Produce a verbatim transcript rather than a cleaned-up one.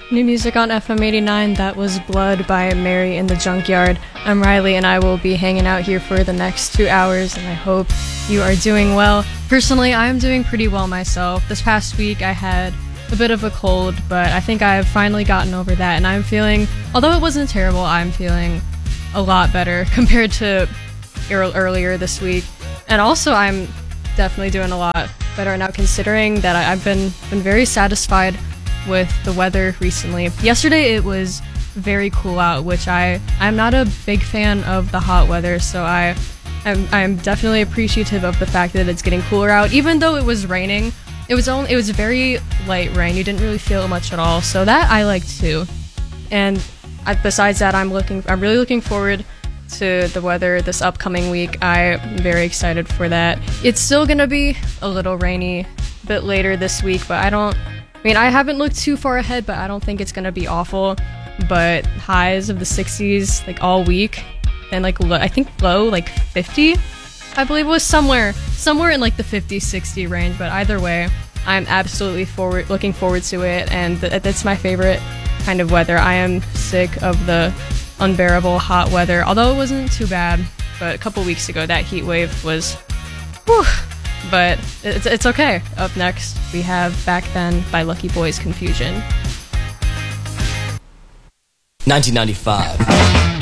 New music on F M eighty-nine, that was Blood by Mary in the Junkyard. I'm Riley and I will be hanging out here for the next two hours and I hope you are doing well. Personally, I'm doing pretty well myself. This past week I had a bit of a cold, but I think I've finally gotten over that and I'm feeling, although it wasn't terrible, I'm feeling a lot better compared to earlier this week. And also I'm definitely doing a lot better now considering that I've been, been very satisfied with the weather recently. Yesterday it was very cool out, which I I'm not a big fan of the hot weather, so I I'm, I'm definitely appreciative of the fact that it's getting cooler out. Even though it was raining, it was only it was very light rain. You didn't really feel it much at all, so that I liked too. And I, besides that, I'm looking I'm really looking forward to the weather this upcoming week. I'm very excited for that. It's still gonna be a little rainy a bit later this week, but I don't I mean, I haven't looked too far ahead, but I don't think it's gonna be awful. But highs of the sixties like all week, and like lo- I think low like fifty, I believe it was somewhere somewhere in like the fifty sixty range. But either way, I'm absolutely forward looking forward to it, and th- that's my favorite kind of weather. I am sick of the unbearable hot weather, although it wasn't too bad. But a couple weeks ago, that heat wave was, whew. But it's, it's okay. Up next, we have Back Then by Lucky Boys Confusion. nineteen ninety-five